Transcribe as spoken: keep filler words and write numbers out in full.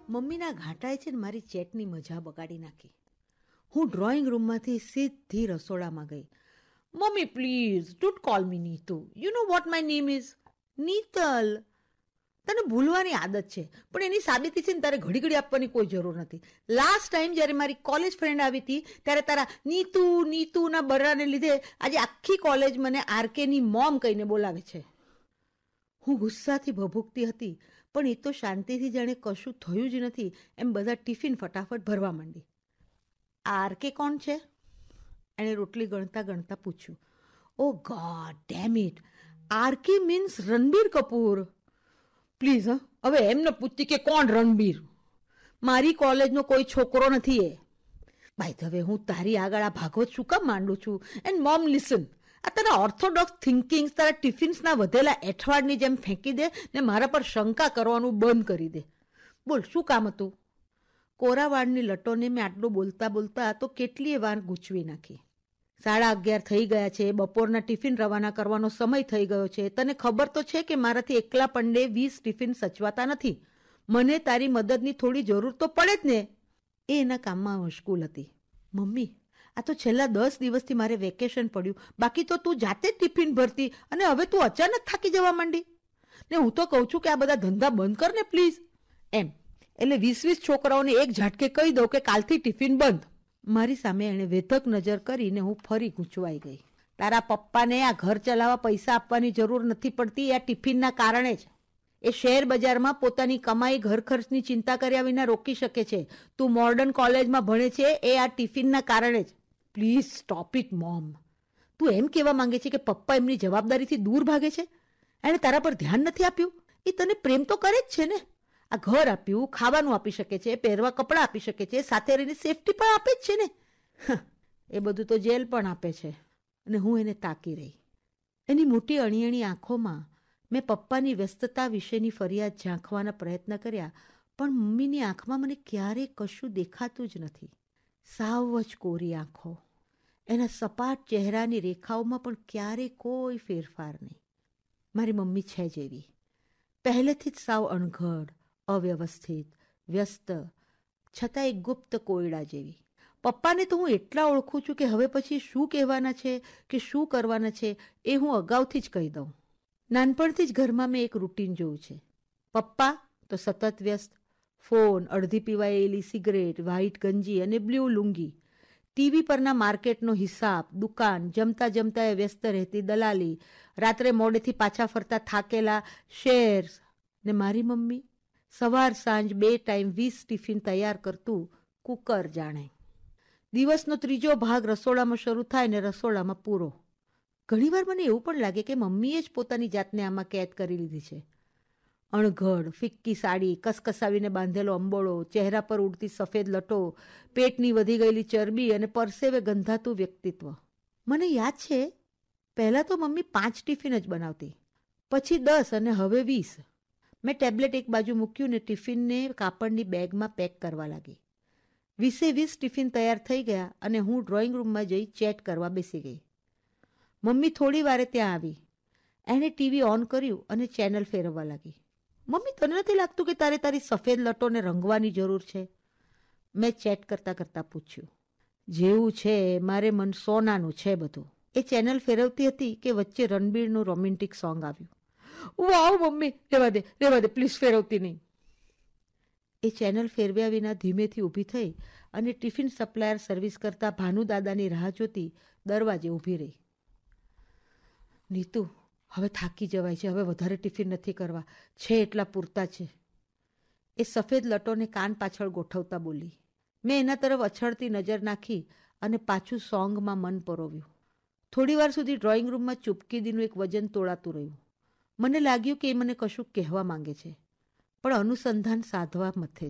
મમ્મીના ઘાટાએ છે ને મારી ચેટની મજા બગાડી નાખી. હું ડ્રોઈંગ રૂમમાંથી સીધી રસોડામાં ગઈ. Mummy please don't call me Neetu. You know what my name is Nital. તને ભૂલવાની આદત છે, પણ એની સાબિતી છે ને તારે ઘડી ઘડી આપવાની કોઈ જરૂર નથી. લાસ્ટ ટાઈમ જ્યારે મારી કોલેજ ફ્રેન્ડ આવી હતી ત્યારે તારા નીતુ નીતુના બરાને લીધે આજે આખી કોલેજ મને આરકેની મોમ કહીને બોલાવે છે. હું ગુસ્સાથી ભભૂકતી હતી, પણ એ તો શાંતિથી જાણે કશું થયું જ નથી એમ બધા ટિફિન ફટાફટ ભરવા માંડી. આ આરકે કોણ છે? એણે રોટલી ગણતા ગણતા પૂછ્યું. ઓ God dam it, RK means Ranbir Kapoor. Please હા, હવે એમ ન પૂછતી કે કોણ રણબીર. મારી કોલેજનો કોઈ છોકરો નથી એ. બાય ધ વે, હું તારી આગળ આ ભાગવત શું કામ માંડું છું? એન્ડ મોમ લિસન, આ તારા ઓર્થોડોક્સ થિંકિંગ્સ તારા ટિફિન્સના વધેલા એઠવાડની જેમ ફેંકી દે ને મારા પર શંકા કરવાનું બંધ કરી દે. બોલ, શું કામ હતું? કોરાવાળની લટોને મેં આટલું બોલતા બોલતા તો કેટલીય વાર ગૂંચવી નાખી. સાડા અગિયાર થઈ ગયા છે, બપોરના ટિફિન રવાના કરવાનો સમય થઈ ગયો છે. તને ખબર તો છે કે મારાથી એકલા પંડે વીસ ટિફિન સચવાતા નથી. મને તારી મદદની થોડી જરૂર તો પડે જ ને. એ એના કામમાં મશગુલ હતી. મમ્મી, આ તો છેલ્લા દસ દિવસથી મારે વેકેશન પડ્યું, બાકી તો તું જાતે જ ટિફિન ભરતી અને હવે તું અચાનક થાકી જવા માંડી. ને હું તો કહું છું કે આ બધા ધંધા બંધ કર ને પ્લીઝ. એમ એટલે વીસ વીસ છોકરાઓને એક ઝાટકે કહી દઉં કે કાલથી ટિફિન બંધ. મારી સામે એણે વેધક નજર કરીને હું ફરી ગૂંચવાઈ ગઈ. તારા પપ્પાને આ ઘર ચલાવવા પૈસા આપવાની જરૂર નથી પડતી, આ ટિફિનના કારણે જ. એ શેર બજારમાં પોતાની કમાઈ ઘર ખર્ચની ચિંતા કર્યા વિના રોકી શકે છે. તું મોર્ડન કોલેજમાં ભણે છે એ આ ટિફિનના કારણે જ. Please stop it mom. તું એમ કહેવા માંગે છે કે પપ્પા એમની જવાબદારીથી દૂર ભાગે છે? એણે તારા પર ધ્યાન નથી આપ્યું? એ તને પ્રેમ તો કરે જ છે ને. આ ઘર આપ્યું, ખાવાનું આપી શકે છે, પહેરવા કપડાં આપી શકે છે, સાથે રહીને સેફટી પણ આપે જ છે ને. એ બધું તો જેલ પણ આપે છે. અને હું એને તાકી રહી. એની મોટી અણીઅણી આંખોમાં મેં પપ્પાની વ્યસ્તતા વિશેની ફરિયાદ ઝાંખવાના પ્રયત્ન કર્યા, પણ મમ્મીની આંખમાં મને ક્યારેય કશું દેખાતું જ નથી. સાવ જ કોરી આંખો. એના સપાટ ચહેરાની રેખાઓમાં પણ ક્યારેય કોઈ ફેરફાર નહીં. મારી મમ્મી છે જેવી, પહેલેથી જ સાવ અણઘડ, અવ્યવસ્થિત, વ્યસ્ત, છતાં એક ગુપ્ત કોયડા જેવી. પપ્પાને તો હું એટલા ઓળખું છું કે હવે પછી શું કહેવાના છે કે શું કરવાના છે એ હું અગાઉથી જ કહી દઉં. નાનપણથી જ ઘરમાં મેં એક રૂટીન જોયું છે. પપ્પા તો સતત વ્યસ્ત. ફોન, અડધી પીવાયેલી સિગરેટ, વ્હાઇટ ગંજી અને બ્લુ લુંગી, ટીવી પરના માર્કેટનો હિસાબ, દુકાન, જમતા જમતા એ વ્યસ્ત રહેતી દલાલી, રાત્રે મોડેથી પાછા ફરતા થાકેલા શેર્સ. ને મારી મમ્મી સવાર સાંજ બે ટાઈમ વીસ ટિફિન તૈયાર કરતું કુકર જાણે. દિવસનો ત્રીજો ભાગ રસોડામાં શરૂ થાય ને રસોડામાં પૂરો. ઘણીવાર મને એવું પણ લાગે કે મમ્મીએ જ પોતાની જાતને આમાં કેદ કરી લીધી છે. અણઘડ, ફિક્કી સાડી, કસકસાવીને બાંધેલો અંબોળો, ચહેરા પર ઉડતી સફેદ લટો, પેટની વધી ગયેલી ચરબી અને પરસેવે ગંધાતું વ્યક્તિત્વ. મને યાદ છે, પહેલાં તો મમ્મી પાંચ ટિફિન જ બનાવતી, પછી દસ અને હવે વીસ. મેં ટેબ્લેટ એક બાજુ મૂક્યું ને ટિફિનને કાપડની બેગમાં પેક કરવા લાગી. વીસે વીસ ટિફિન તૈયાર થઈ ગયા અને હું ડ્રોઈંગ રૂમમાં જઈ ચેટ કરવા બેસી ગઈ. મમ્મી થોડી વારે ત્યાં આવી. એણે ટીવી ઓન કર્યું અને ચેનલ ફેરવવા લાગી. મમ્મી, તને નથી લાગતું કે તારે તારી સફેદ લટોને રંગવાની જરૂર છે? મેં ચેટ કરતાં કરતાં પૂછ્યું. જેવું છે મારે મન સોનાનું છે બધું. એ ચેનલ ફેરવતી હતી કે વચ્ચે રણબીરનું રોમેન્ટિક સોંગ આવ્યું. વાવ mummy, Rewa they Rewa they please, ફેરવતી નહીં. એ ચેનલ ફેરવ્યા વિના ધીમેથી ઊભી થઈ અને ટિફિન સપ્લાયર સર્વિસ કરતા ભાનુદાદાની રાહ જોતી દરવાજે ઊભી રહી. નીતુ, હવે થાકી જવાય છે, હવે વધારે ટિફિન નથી કરવા, છે એટલા પૂરતા છે. એ સફેદ લટોને કાન પાછળ ગોઠવતા બોલી. મેં એના તરફ અછળતી નજર નાખી અને પાછું સોંગમાં મન પરોવ્યું. થોડી વાર સુધી ડ્રોઈંગ રૂમમાં ચૂપકીદીનું એક વજન તોળાતું રહ્યું. મને લાગ્યું કે એ મને કશું કહેવા માંગે છે, પણ અનુસંધાન સાધવા મથે